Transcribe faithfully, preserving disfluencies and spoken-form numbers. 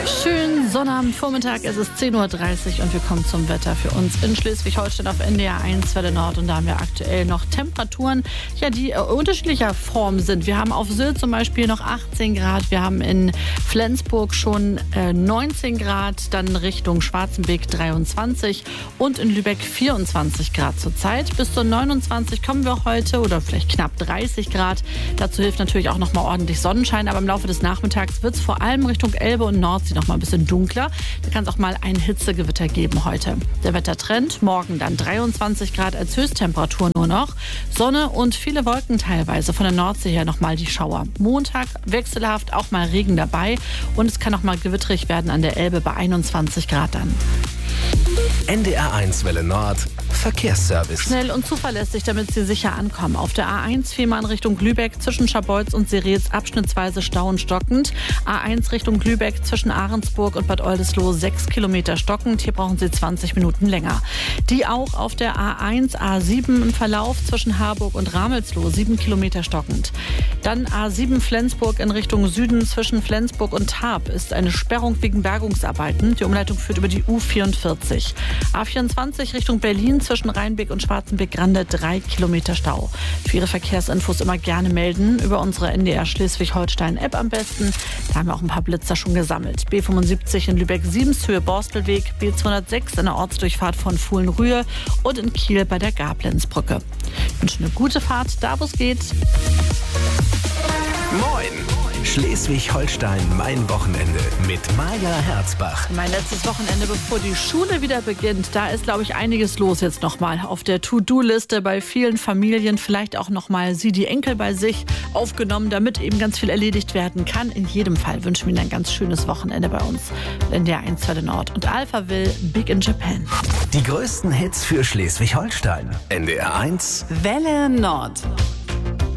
Schönen Sonnabendvormittag, es ist zehn Uhr dreißig und wir kommen zum Wetter für uns in Schleswig-Holstein auf N D R eins Welle Nord. Und da haben wir aktuell noch Temperaturen, ja, die äh, unterschiedlicher Form sind. Wir haben auf Sylt zum Beispiel noch achtzehn Grad, wir haben in Flensburg schon äh, neunzehn Grad, dann Richtung Schwarzenbeek dreiundzwanzig und in Lübeck vierundzwanzig Grad zurzeit. Bis zu neunundzwanzig kommen wir heute oder vielleicht knapp dreißig Grad. Dazu hilft natürlich auch noch mal ordentlich Sonnenschein, aber im Laufe des Nachmittags wird es vor allem Richtung Elbe und Nordsee noch mal ein bisschen dunkler. Da kann es auch mal ein Hitzegewitter geben heute. Der Wettertrend, morgen dann dreiundzwanzig Grad als Höchsttemperatur nur noch. Sonne und viele Wolken teilweise, von der Nordsee her noch mal die Schauer. Montag wechselhaft, auch mal Regen dabei und es kann auch mal gewitterig werden an der Elbe bei einundzwanzig Grad dann. N D R eins Welle Nord Verkehrsservice. Schnell und zuverlässig, damit Sie sicher ankommen. Auf der A eins Fehmarn Richtung Lübeck zwischen Scharbeutz und Seretz abschnittsweise Stau und stockend. A eins Richtung Lübeck zwischen Ahrensburg und Bad Oldesloe sechs Kilometer stockend. Hier brauchen Sie zwanzig Minuten länger. Die auch auf der A eins A sieben im Verlauf zwischen Harburg und Ramelsloh sieben Kilometer stockend. Dann A sieben Flensburg in Richtung Süden zwischen Flensburg und Tarp ist eine Sperrung wegen Bergungsarbeiten. Die Umleitung führt über die U vierundvierzig. A vierundzwanzig Richtung Berlin zwischen Rheinbeck und Schwarzenbeck-Grande drei Kilometer Stau. Für Ihre Verkehrsinfos immer gerne melden über unsere N D R Schleswig-Holstein-App am besten. Da haben wir auch ein paar Blitzer schon gesammelt. B fünfundsiebzig in Lübeck-Siebenshöhe Borstelweg, B zweihundertsechs in der Ortsdurchfahrt von Fuhlen-Rühe und in Kiel bei der Gablenzbrücke. Ich wünsche eine gute Fahrt, da wo es geht. Moin! Schleswig-Holstein, mein Wochenende mit Maja Herzbach. Mein letztes Wochenende, bevor die Schule wieder beginnt. Da ist, glaube ich, einiges los jetzt nochmal auf der To-Do-Liste bei vielen Familien. Vielleicht auch nochmal sie, die Enkel bei sich aufgenommen, damit eben ganz viel erledigt werden kann. In jedem Fall wünschen wir Ihnen ein ganz schönes Wochenende bei uns. In der eins Welle Nord und Alphaville, Big in Japan. Die größten Hits für Schleswig-Holstein. N D R eins Welle Nord.